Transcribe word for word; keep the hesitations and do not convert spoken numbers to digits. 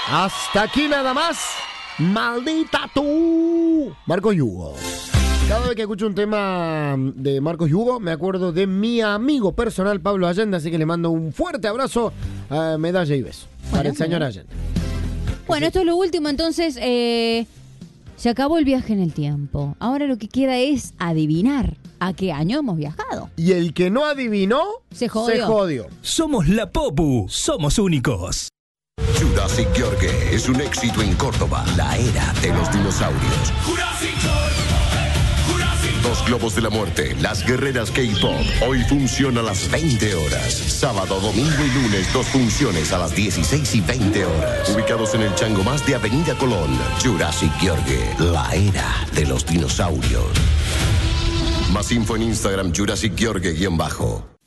Hasta aquí nada más. Maldita tú. Marcos y Hugo. Cada vez que escucho un tema de Marcos y Hugo, me acuerdo de mi amigo personal Pablo Allende, así que le mando un fuerte abrazo, a medalla y beso bueno, para el señor Allende. Bueno, esto es lo último, entonces eh, se acabó el viaje en el tiempo. Ahora lo que queda es adivinar a qué año hemos viajado. Y el que no adivinó, se jodió. Se jodió. Somos la Popu, somos únicos. Jurassic Yorke es un éxito en Córdoba, la era de los dinosaurios. Jurassic Yorke. Dos Globos de la Muerte, las guerreras K-Pop. Hoy funciona a las veinte horas. Sábado, domingo y lunes, dos funciones a las dieciséis y veinte horas. Ubicados en el Chango Más de Avenida Colón. Jurassic Yorke, la era de los dinosaurios. Más info en Instagram, Jurassic Yorke-bajo.